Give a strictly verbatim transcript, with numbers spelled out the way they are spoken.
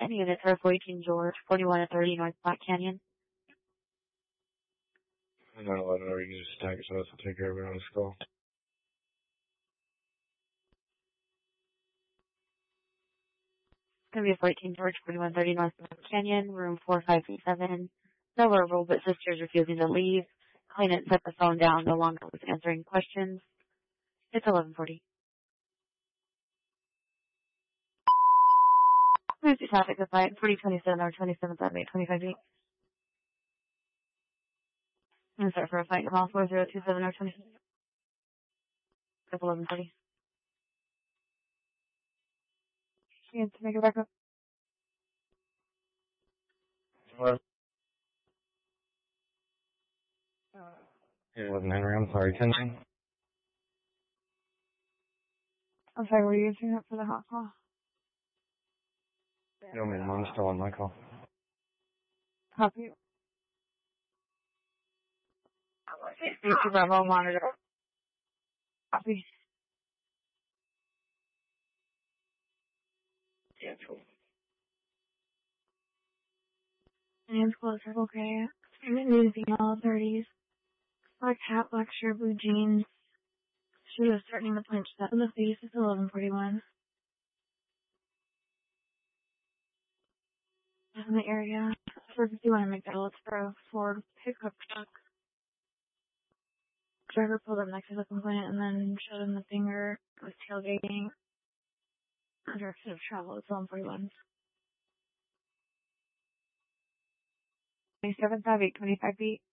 ten units are fourteen George, forty-one and thirty North Black Canyon. nine eleven, or you can just tag us, so I'll take care of it on this call. It's going to be a fourteen George, forty-one thirty North Black Canyon, room four five seven. No verbal, but sister's refusing to leave. Claimant set the phone down, no longer was answering questions. It's eleven forty. Emergency traffic of flight forty twenty-seven or twenty-seventh Avenue, twenty-five eight. And start for a flight call four zero two seven or twenty-seven. It's eleven forty. You have to make it back up. Hello? Yeah, eleven Henry, I'm sorry, ten nine. I'm sorry, were you answering up for the hot call? No, ma'am, I'm still on my call. Copy. Speak to Bravo monitor. Copy. Yeah, cool. Hands closed, circle okay. New female, thirties. Black hat, black shirt, blue jeans. She was threatening to punch that in the face. It's eleven forty-one. In the area. four fifty-one in McDowell. It's for a Ford pickup truck. Driver pulled up next to the complainant and then showed him the finger. Was tailgating. Direction of travel. It's eleven forty-one. twenty-seven five eight, twenty-five feet.